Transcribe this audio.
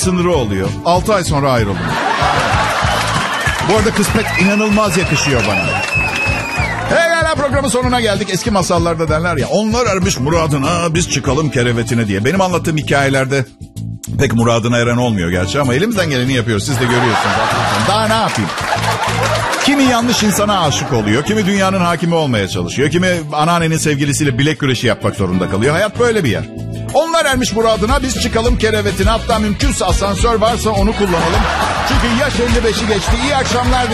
sınırı oluyor. 6 ay sonra ayrıldım. Bu arada kız pek inanılmaz yakışıyor bana. Hey, programın sonuna geldik. Eski masallarda derler ya, onlar ermiş muradına, biz çıkalım kerevetine diye. Benim anlattığım hikayelerde pek muradına eren olmuyor gerçi ama elimizden geleni yapıyoruz. Siz de görüyorsunuz. Daha ne yapayım? Kimi yanlış insana aşık oluyor. Kimi dünyanın hakimi olmaya çalışıyor. Kimi anneannenin sevgilisiyle bilek güreşi yapmak zorunda kalıyor. Hayat böyle bir yer. Onlar ermiş muradına, biz çıkalım kerevetine. Hatta mümkünse asansör varsa onu kullanalım. Çünkü yaş 55'i geçti. İyi akşamlar.